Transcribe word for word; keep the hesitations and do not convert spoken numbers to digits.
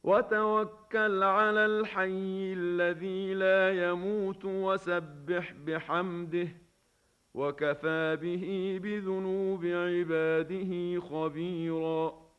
وتوكل على الحي الذي لا يموت وسبح بحمده، وكفى به بذنوب عباده خبيرا.